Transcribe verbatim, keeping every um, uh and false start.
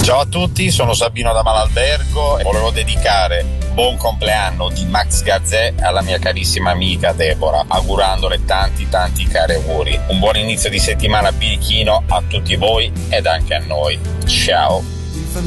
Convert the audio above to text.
Ciao a tutti, sono Sabino da Malalbergo e volevo dedicare buon compleanno di Max Gazzè alla mia carissima amica Deborah, augurandole tanti tanti cari auguri. Un buon inizio di settimana birichino a tutti voi ed anche a noi. Ciao.